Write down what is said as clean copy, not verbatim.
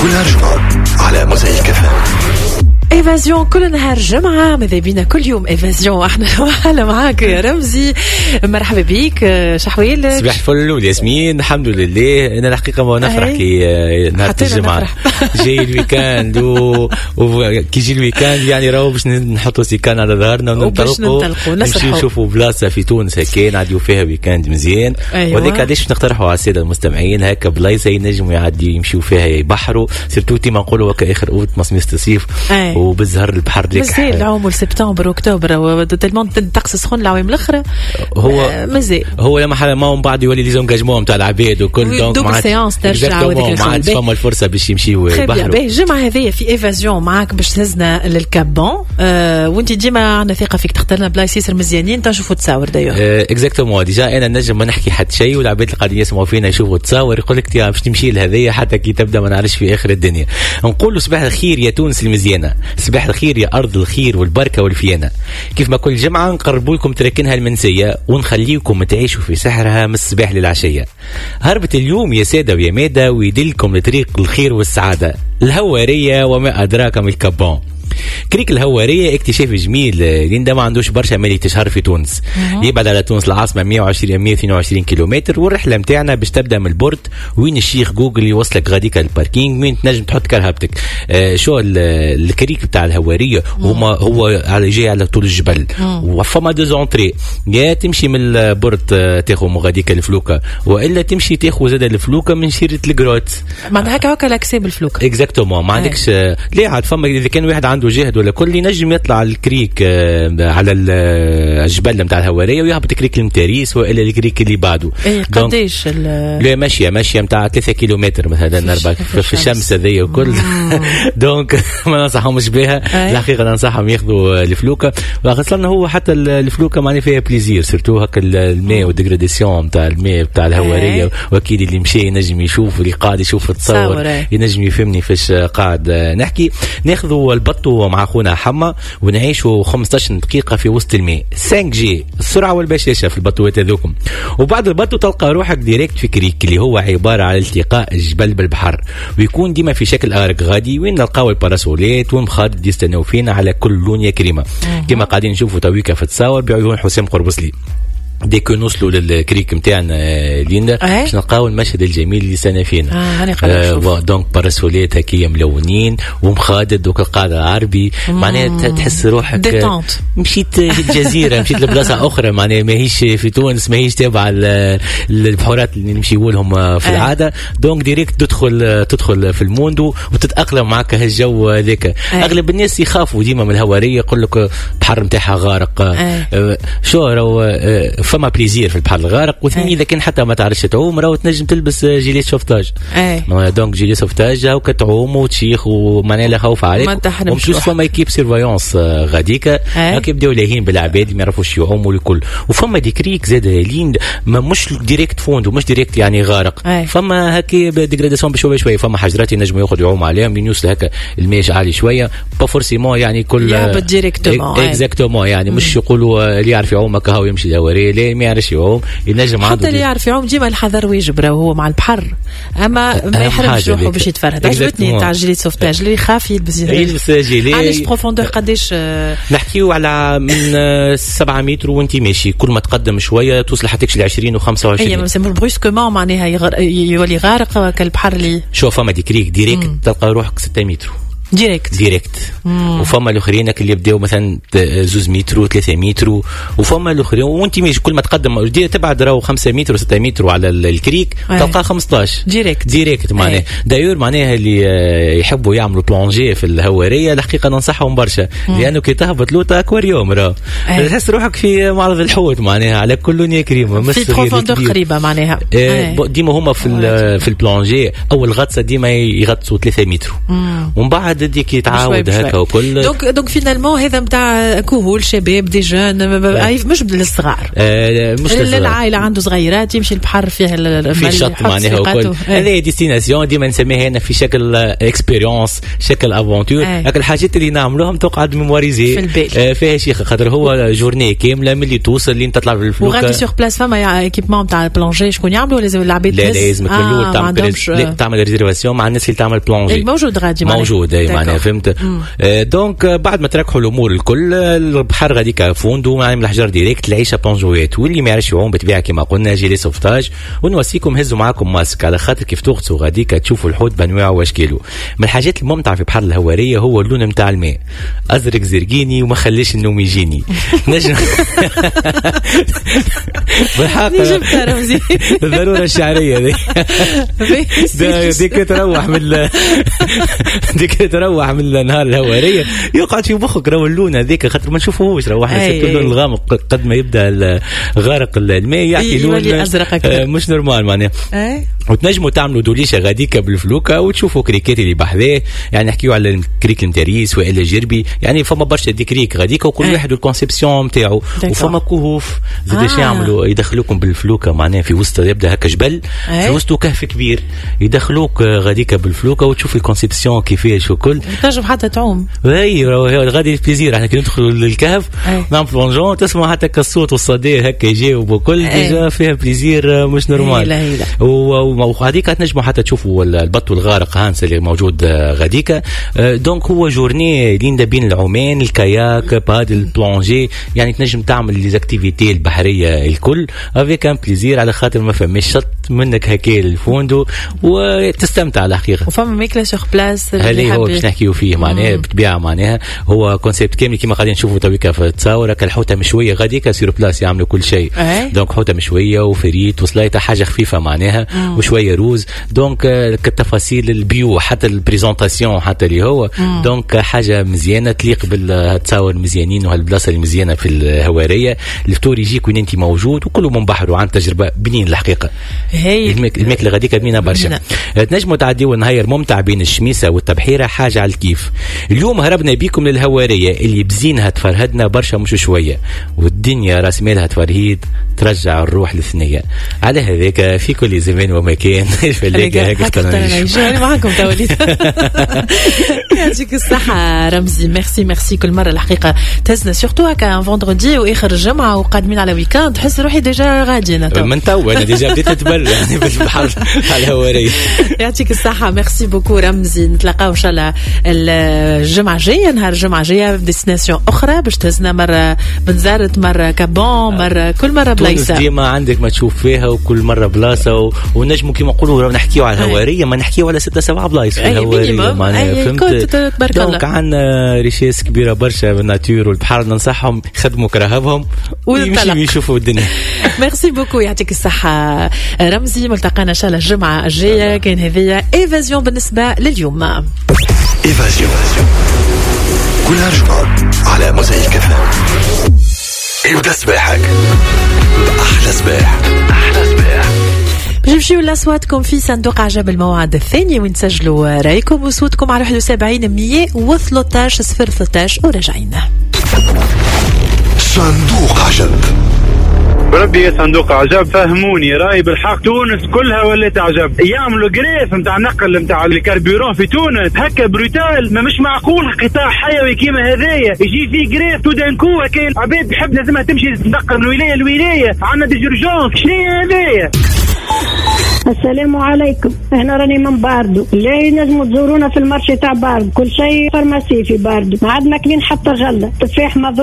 كل جمعة على موزايك FM. إيفازيون كل نهار جمعة، ماذا بينا كل يوم إيفازيون. احنا وحالة معاك يا رمزي، مرحبا بيك. شحويلك؟ صباح الفل والياسمين. الحمد لله انا الحقيقة ما نفرح كي نهار الجمعة جاي الويكاند وكي يجي الويكاند يعني راهو باش نحطوا سيكان على ظهرنا وننطلقوا نمشيو نشوفوا بلاصة في تونس هكا نعديو فيها ويكاند مزيان. وذاك علاش نقترحوا على السادة المستمعين هكا بلايصة ينجموا يعديو يمشيو فيها يبحروا، سيرتو كيما نقولوا هكا آخر أوت مصميس الصيف وبالزهر البحر ديك مزيان العوم سبتمبر واكتوبر وتلمون الطقس سخون العوام الاخر. هو مزيان هو لما حدا ما من بعد يولي ليزونجاجمون تاع العباد وكل دونك مع سيانس ترجع وذاك ما عادش فما الفرصه باش يمشيو يبحروا. الجمعه هذه في ايفازيون معاك باش تهزنا للكابون. وانت ديما عندنا ثقه فيك تختار لنا بلايص ياسر مزيانين تنشوفوا تصاور دايوغ. اكزاكتومون ديجا انا نجم ما نحكي حتى شيء والعباد اللي قاعدين يسمعوا فينا يشوفوا تصاور يقول لك باش تمشي لهذيا حتى كي تبدا ما نعرفش في اخر الدنيا. نقول له صباح الخير يا تونس المزيانه، صباح الخير يا أرض الخير والبركة والفيانة. كيف ما كل جمعة نقربوا لكم تركنها المنسية ونخليكم تعيشوا في سحرها من الصباح للعشية. هربت اليوم يا سادة ويا مادة ويدلكم لطريق الخير والسعادة، الهوارية وما أدراك من الكابون. كريك الهوارية اكتشاف جميل لين ده ما عندوش برشا مالي تشهر في تونس. يبعد على تونس العاصمة 122 كيلومتر، والرحلة متاعنا باش تبدا من البورت وين الشيخ جوجل يوصلك غاديك الباركينج وين تنجم تحط كرهبتك. شو الكريك بتاع الهوارية هو على جاي على طول الجبل وفما دو زونتري، يا تمشي من البورت تاخذ مغاديك الفلوكة والا تمشي تاخذ زاد الفلوكة من شيرة الجروت. ما هكا لاكسيب الفلوكة اكزاكتومون ما عندكش ليه عاد فما اذا كان واحد عنده جهد ولا كل ينجم يطلع الكريك على الجبل نتاع الهوارية ويهبط الكريك المتاريس والا الكريك اللي بعده. قديش لا ماشيه نتاع 3 كيلومتر مثلا في الشمس هذيا وكل دونك ما ننصحهمش بها الحقيقه، ننصحهم ياخذوا الفلوكه. وخاصه هو حتى الفلوكه معني فيها بليزير سيرتو هكا الماء والديغراداسيون نتاع الماء نتاع الهوارية. واكيد اللي مشى ينجم يشوف اللي قاعد يشوف التصور ينجم يفهمني فاش قاعد نحكي. ناخذوا البطو مع اخونا حما ونعيشوا 15 دقيقه في وسط الماء 5G السرعه والبشاشه في البطوات هذوكم. وبعد البطو تلقى روحك ديريكت في كريك اللي هو عباره على التقاء الجبل بالبحر، ويكون ديما في شكل ارك غادي وين نلقاو الباراسولات والمخاض يستناو فينا على كل لون يا كريمه كما قاعدين نشوفوا تويكا في التصاور بعيون حسام قربصلي. ديك نوصلوا للكريك متاعنا ليندا باش نلقاو المشهد الجميل اللي سنة فينا. دونك باراسولات هكيا ملونين ومخادد وكالقاعدة عربي معناها تحس روحك مشيت الجزيرة مشيت لبلاصة أخرى معناها ماهيش في تونس ماهيش تابعة البحورات اللي نمشيو لهم في العادة. دونك ديريكت تدخل في الموندو وتتأقلم معك هالجو ذاك. أغلب الناس يخافوا ديما من الهوارية يقول لك بحر متاعها غارق. شو راهو فما بليزير في البحر الغارق. وثاني اذا كان حتى ما تعرفش تعوم راهو تنجم تلبس جيليت شوفتاج. دونك جيليت شوفتاج هاو كتعوم وتشيخ ومعناها لا خوف عليك. ومش فما ايكيب سيرفايونس غاديكا هاك يبداو لاهين بالعباد ما يعرفوش يعوموا الكل. وفما دي كريك زاد لين مش ديريكت فوند ومش ديريكت يعني غارق. فما هكا ديغراداسيون بشويه شويه. فما حجرات ينجموا ياخذوا يعوم عليهم لين يوصل هكا الماء عالي شويه با فورسيمون يعني كل اكزاكتومون يعني مش يقولوا اللي يعرف يعوم هكا هو يمشي الهوارية ما يعرفش يعوم ينجم عنده. حتى اللي يعرف يعوم ديما الحذر واجب راهو هو مع البحر اما ما يحرمش روحه باش يتفرهد. عجبتني تاع جيليت سوفتاج اللي يخاف يلبس جيليت. علاش بروفوندور قداش نحكيو على من 7 متر وانت ماشي كل ما تقدم شويه توصل حتى ل 20 و25. اي ما نسموه بروسكومون معناها يولي غارق كالبحر اللي شوف فما دي كريك ديريكت تلقى روحك 6 متر ديريكت. وفما الاخرين اللي يبداو مثلا 2 متر و3 متر. وفما الاخرين وانت ماشي كل ما تقدم تبعد راهو 5 متر و6 متر على الكريك تلقى 15 ديريكت معناها. دايور معناها اللي يحبوا يعملوا بلونجي في الهوارية الحقيقه ننصحهم برشا لانه كي تهبط لوطا اكواريوم راه تحس روحك في معرض الحوت معناها على كل لون يا كريمه في بروفوندور قريبه معناها. ديما هما في البلونجي اول غطسه ديما يغطسوا 3 متر ومن بعد ديك يتعاود هكا وكل. دونك فينالمون هذا نتاع كهول شباب دي جون مش للصغار، مش للعائله عنده صغيرات يمشي البحر فيه في شط معناها وكل. هذه ديستيناسيون ديما نسميها هنا في شكل اكسبيريونس، شكل افونتور. هاك الحاجات اللي نعملوهم تقعد ميموريزي فيها شيخ، خاطر هو جورني كامله ملي توصل لين تطلع في الفلوكه. وغادي سيغ بلاس فما ايكيبمون تاع البلونجي شكون يعملوا؟ لازم العباد لا لازم من الاول تعمل ريزيرفاسيون مع الناس اللي تعمل بلونجي. موجود غادي موجود معناها فهمت. دونك بعد ما تركحوا الامور الكل البحر غاديك فوندو مع الحجر ديريكت العيشه بلونجوات. واللي ما يعرفش يعوم بالطبيعه كما قلنا جيلي سوفتاج، ونوصيكم هزوا معاكم ماسك على خاطر كيف تغطسوا غاديك تشوفوا الحوت بانواعه واشكاله. من الحاجات الممتعه في بحر الهواريه هو اللون نتاع الماء ازرق زرقيني وما خليش النوم يجيني. نجم بالحق رمزي الضروره الشعريه ديك تروح من النهار الهواريه يقعد في مخك راهو اللون هذيك، خاطر ما نشوفوهوش راهو احنا نسيتو اللون الغامق قد ما يبدا غارق الماء يعطي لون مش نورمال معناها. وتنجموا تعملوا دوليشه غاديكا بالفلوكه وتشوفوا كريكات اللي بحذاه، يعني نحكيو على الكريك المتريس والا جربي، يعني فما برشا دي كريك غاديكا وكل واحد والكونسيبسيون نتاعو. وفما كهوف زاد يعملوا يدخلوكم بالفلوكه معناها في وسط يبدا هكا جبل في وسطه كهف كبير يدخلوك غاديكا بالفلوكه وتشوف الكونسيبسيون كيفاش وكل. تنجم حتى تعوم. اي غادي بليزير احنا كي ندخلوا للكهف نعمل بلونجون تسمع حتى كالصوت والصدى هكا يجاوب وكل ديجا فيها بليزير مش نورمال. وغاديك تنجموا حتى تشوفوا البط والغارق هانس اللي موجود غاديك. دونك هو جورني لين بين العومان الكاياك بادل بلونجي، يعني تنجم تعمل لي زاكتيفيتي البحريه الكل افيك ان بليزير على خاطر ما فماش شط منك هكا الفوندو وتستمتع على الحقيقه. وفما ماكله سوغ بلاس اللي هو باش نحكيو فيه معناها بالطبيعه معناها هو كونسيبت كامل كيما قاعدين نشوفوا تويكا في التصاور هكا الحوته مشويه غاديك سير بلاس يعملوا كل شيء. دونك حوته مشويه وفريت وسلايطه حاجه خفيفه معناها وشويه روز. دونك التفاصيل البيو حتى البريزونطاسيون حتى اللي هو دونك حاجه مزيانه تليق بالتصاور مزيانين وهالبلاصه المزيانه في الهواريه. الفطور يجيك وين انت موجود وكله من بحر وعن تجربه بنين الحقيقه. الماكله غاديك بنينه برشا. تنجموا تعديوا نهار ممتع بين الشميسه والتبحيره حاجه على الكيف. اليوم هربنا بيكم للهواريه اللي بزينها تفرهدنا برشا مش شويه، والدنيا راس مالها تفرهيد ترجع الروح للثنيه. على هذاك في كل زمان ومكان فلاقه هكا معكم توليد. يعطيك الصحة رمزي. ميرسي كل مرة الحقيقة تهزنا سورتو هكا فوندردي واخر الجمعة وقادمين على ويكاند تحس روحي ديجا غاديين من تو انا ديجا بديت اتبرع يعني بالبحر على الهوارية. يعطيك الصحة ميرسي بوكو رمزي. نتلاقاو ان شاء الله الجمعة الجاية نهار الجمعة الجاية بديستيناسيون اخرى باش تهزنا مرة بنزرت مرة كابون مرة كل مرة بلايصة ديما عندك ما تشوف فيها وكل مرة بلاصة ونجمو كيما نقولوا نحكيو على الهوارية ما نحكيو على 6-7 بلايص في الهوارية معناها فهمت. دونك عندنا ريشيس كبيرة برشا بالناتور والبحر ننصحهم يخدموا كراهبهم ويمشيوا يشوفوا الدنيا. ميرسي بوكو يعطيك الصحة رمزي. ملتقانا ان شاء الله الجمعة الجاية. كان هذه ايفازيون بالنسبة لليوم. ايفازيون كل جمعة على موزايك FM. ابدأ صباحك بأحلى صباح. نمشيو لأصواتكم في صندوق عجب الموعد الثاني وين تسجلوا رايكم وصوتكم على 71 113 013 وراجعين. صندوق عجب بربي يا صندوق عجب فهموني راي بالحق تونس كلها ولات عجب. يعملوا جريف نتاع نقل نتاع الكربيرون في تونس هكا بروتال ما مش معقول قطاع حيوي كيما هذايا يجي فيه جريف تو دانكو كاين عباد تحب لازمها تمشي تنقل من ولايه لولايه عندنا ديجورجونس شنو هذايا. السلام عليكم. احنا راني من باردو اللي نجموا تزورونا في المارشي تاع باردو كل شيء فارماسي في باردو ما عاد ماكلين حتى غله تفاح مضروب